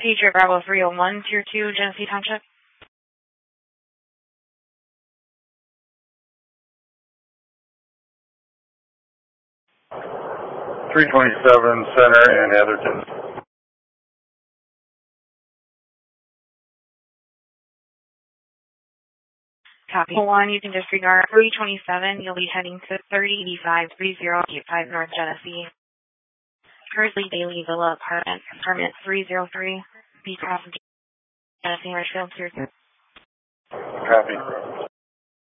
Patriot Bravo 301, Tier 2, Genesee Township. 327 Center and Atherton. Copy. 1, you can disregard 327. You'll be heading to 3085 3085 North Genesee. Currently Daily Villa Apartment, Permit 303, Beecroft, Genesee, Richfield, Tier 2. Copy.